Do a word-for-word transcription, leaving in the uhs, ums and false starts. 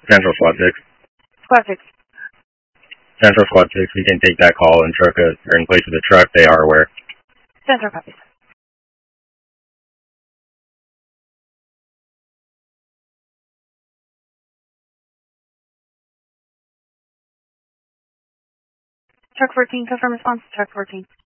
Central Squad six. Squad six. Central Squad six, we can take that call and truck a, or in place of the truck, they are aware. Central copies. Truck fourteen, confirm response. Truck fourteen.